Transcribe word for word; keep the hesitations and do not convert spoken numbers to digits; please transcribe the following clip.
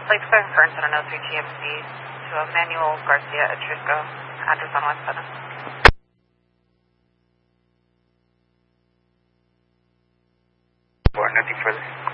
Plate seven Ferns on an oh three T M C to Emmanuel Garcia Etrusco, address on West seven. Or nothing further.